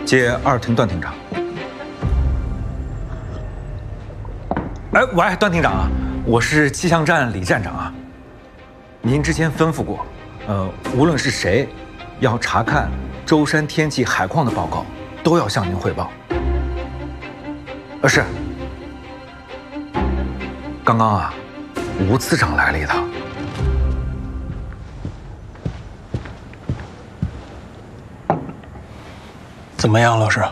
接2厅段厅长。哎，喂，段厅长啊，我是气象站李站长啊。您之前吩咐过，无论是谁，要查看舟山天气海况的报告，都要向您汇报。是。刚刚啊，吴次长来了一趟。 怎么样，老师？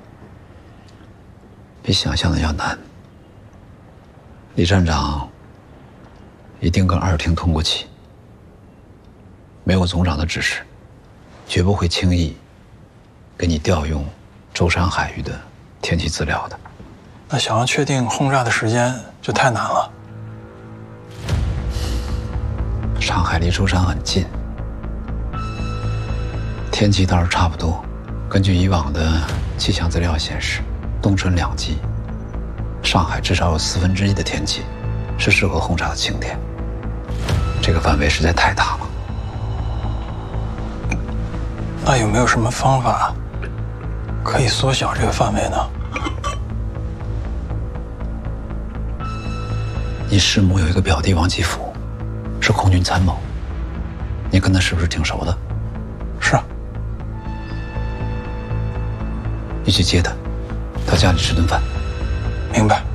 比想象的要难。李站长一定跟2厅通过气，没有总长的指示，绝不会轻易给你调用舟山海域的天气资料的。 那想要确定轰炸的时间就太难了。 上海离舟山很近，天气倒是差不多。 根据以往的气象资料显示，冬春2季，上海至少有1/4的天气是适合轰炸的晴天。这个范围实在太大了。 那有没有什么方法可以缩小这个范围呢？ 你师母有一个表弟王继福，是空军参谋，你跟他是不是挺熟的？ 是啊。 你去接他，到家里吃顿饭。 明白。